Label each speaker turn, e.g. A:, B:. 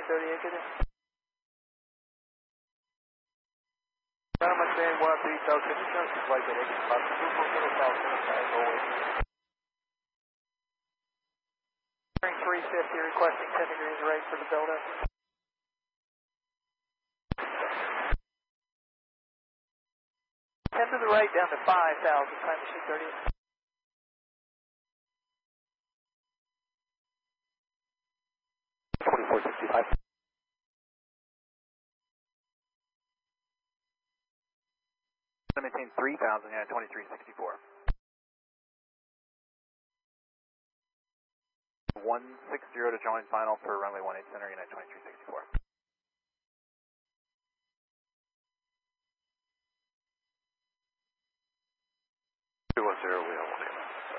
A: 1938, get in. Mustang 13000, can you show us the flight at X Plus 240,000, Bearing 350, requesting 10 degrees right for the build-up. To the right down to 5,000, time machine 30. 2465. Maintain 3,000, yeah, 2364. 160 to join final for runway 18 center, United 2364.